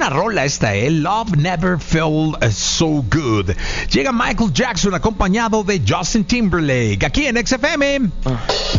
buena rola esta, Love Never Felt So Good. Llega Michael Jackson acompañado de Justin Timberlake aquí en XFM.